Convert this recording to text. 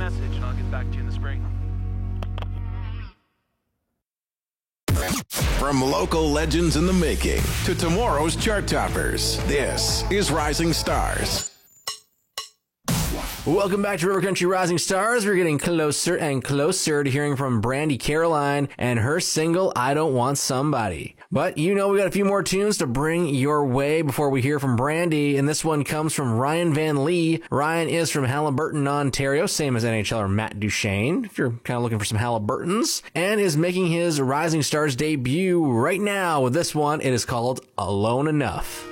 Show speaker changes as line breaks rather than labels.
message and I'll get back to you in the spring.
From local legends in the making to tomorrow's chart toppers, this is Rising Stars.
Welcome back to River Country Rising Stars. We're getting closer and closer to hearing from Brandi Carlile and her single, I Don't Want Somebody. But we got a few more tunes to bring your way before we hear from Brandi, and this one comes from Ryan Van Lee. Ryan is from Haliburton, Ontario, same as NHLer Matt Duchene, if you're kind of looking for some Haliburtons, and is making his Rising Stars debut right now with this one. It is called Alone Enough.